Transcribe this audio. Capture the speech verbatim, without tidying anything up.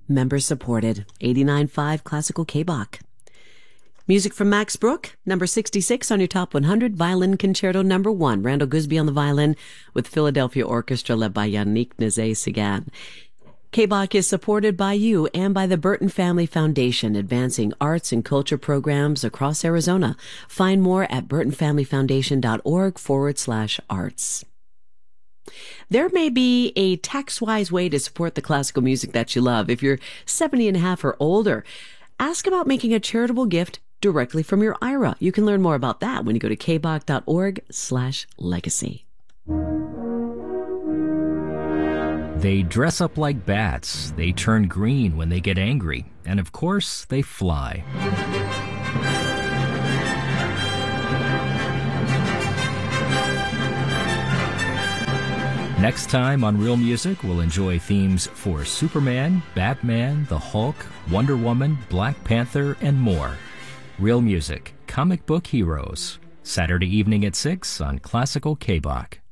Member supported. eighty-nine point five Classical K-Bach. Music from Max Bruch, number sixty-six on your top one hundred, Violin Concerto number one. Randall Gooseby on the violin with Philadelphia Orchestra led by Yannick Nézet-Séguin. K-Bach is supported by you and by the Burton Family Foundation, advancing arts and culture programs across Arizona. Find more at burtonfamilyfoundation.org forward slash arts. There may be a tax-wise way to support the classical music that you love. If you're seventy and a half or older, ask about making a charitable gift directly from your I R A. You can learn more about that when you go to kbach.org slash legacy. They dress up like bats. They turn green when they get angry. And of course, they fly. Next time on Real Music, we'll enjoy themes for Superman, Batman, the Hulk, Wonder Woman, Black Panther, and more. Real Music, Comic Book Heroes. Saturday evening at six on Classical K-Bach.